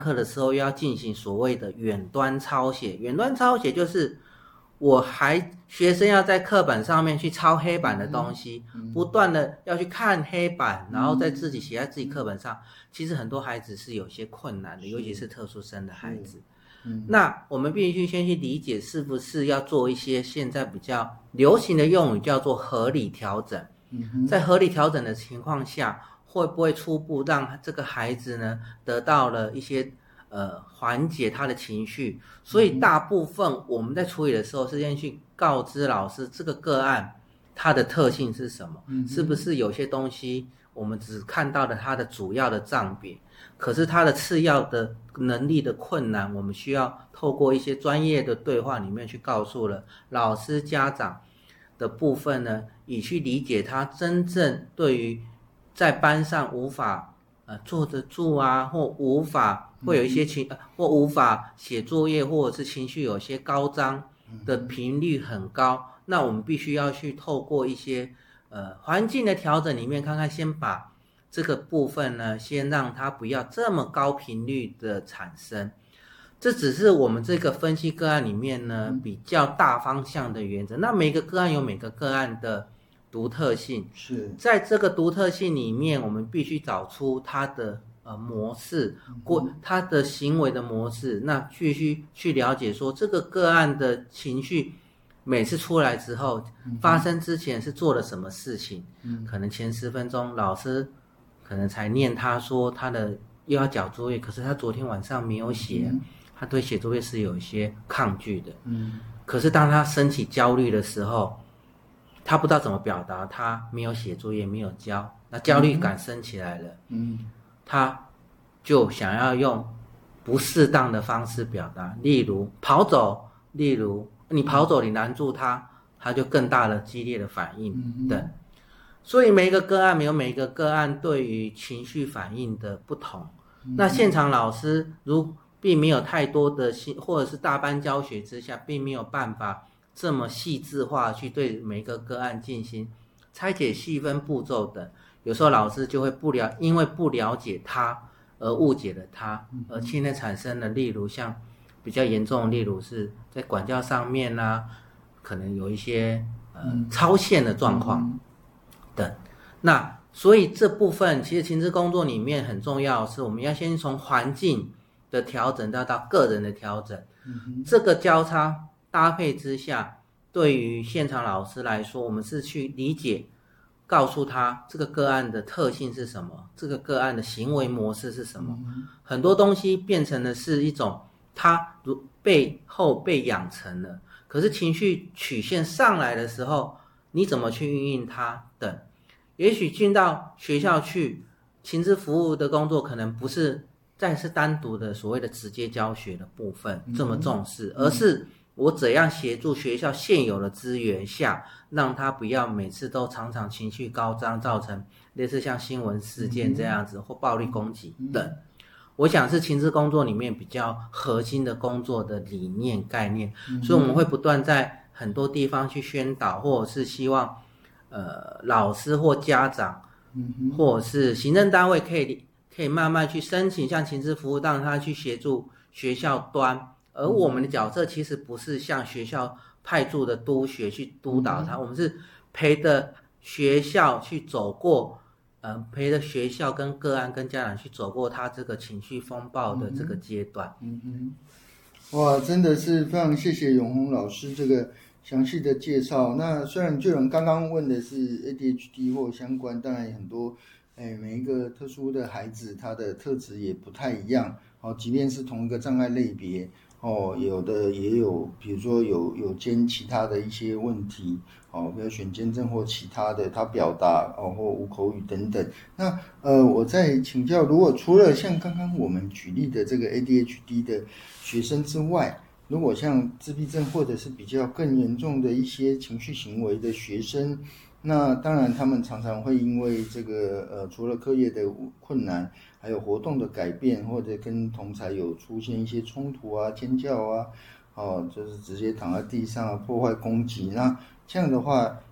课的时候要进行所谓的远端抄写。远端抄写就是学生要在课本上面去抄黑板的东西，不断的要去看黑板，然后再自己写在自己课本上。其实很多孩子是有些困难的，尤其是特殊生的孩子。那我们必须先去理解是不是要做一些现在比较流行的用语叫做合理调整。在合理调整的情况下，会不会初步让这个孩子呢得到了一些缓解他的情绪？所以大部分我们在处理的时候是先去告知老师这个个案它的特性是什么，是不是有些东西我们只看到了它的主要的障别，可是它的次要的能力的困难，我们需要透过一些专业的对话里面去告诉了老师家长的部分呢，以去理解他真正对于在班上无法坐得住啊，或无法会有一些或无法写作业，或者是情绪有些高涨的频率很高，那我们必须要去透过一些环境的调整里面，看看先把这个部分呢，先让它不要这么高频率的产生。这只是我们这个分析个案里面呢比较大方向的原则。那每个个案有每个个案的独特性， 是在这个独特性里面，我们必须找出它的模式，它的行为的模式。那必须去了解说这个个案的情绪每次出来之后，发生之前是做了什么事情。可能前10分钟老师可能才念他说他的又要交作业，可是他昨天晚上没有写，他对写作业是有一些抗拒的。可是当他升起焦虑的时候，他不知道怎么表达，他没有写作业，没有交，那焦虑感升起来了。他就想要用不适当的方式表达，例如跑走，例如你跑走，你拦住他，他就更大的激烈的反应等。所以每一个个案有每一个个案对于情绪反应的不同。那现场老师并没有太多的或者是大班教学之下，并没有办法这么细致化去对每一个个案进行拆解细分步骤等。有时候老师就会因为不了解他而误解了他，而现在产生了例如像比较严重的，例如是在管教上面啊，可能有一些超限的状况等。那所以这部分其实情志工作里面很重要，是我们要先从环境的调整到个人的调整。这个交叉搭配之下，对于现场老师来说，我们是去理解告诉他这个个案的特性是什么，这个个案的行为模式是什么。很多东西变成的是一种他背后被养成了，可是情绪曲线上来的时候，你怎么去运用它等。也许进到学校去，情志服务的工作可能不是单独的所谓的直接教学的部分这么重视，而是我怎样协助学校现有的资源下，让他不要每次都常常情绪高涨，造成类似像新闻事件这样子或暴力攻击等。我想是情志工作里面比较核心的工作的理念概念。所以我们会不断在很多地方去宣导，或者是希望老师或家长或者是行政单位可以慢慢去申请像情志服务，让他去协助学校端。而我们的角色其实不是像学校派驻的督学去督导他，我们是陪着学校去走过陪着学校跟个案跟家长去走过他这个情绪风暴的这个阶段。 哇，真的是非常谢谢永宏老师这个详细的介绍。那虽然就有人刚刚问的是 ADHD 或相关，当然很多每一个特殊的孩子他的特质也不太一样，即便是同一个障碍类别有的也有，比如说有兼其他的一些问题比如选监症或其他的，他表达或无口语等等。那我再请教，如果除了像刚刚我们举例的这个 ADHD 的学生之外，如果像自闭症或者是比较更严重的一些情绪行为的学生，那当然他们常常会因为这个除了课业的困难，还有活动的改变，或者跟同侪有出现一些冲突啊、尖叫啊，就是直接躺在地上破坏攻击。那这样的话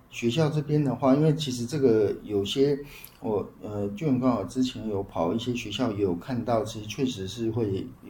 学校这边的话，因为其实这个有些俊文刚好之前有跑一些学校，也有看到，其实确实是会